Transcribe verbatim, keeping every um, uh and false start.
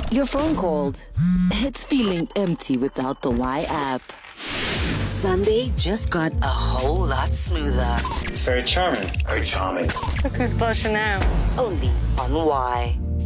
Your phone called. It's feeling empty without the Y app. Sunday just got a whole lot smoother. It's very charming. Very charming. Look who's blushing now. Only on Y.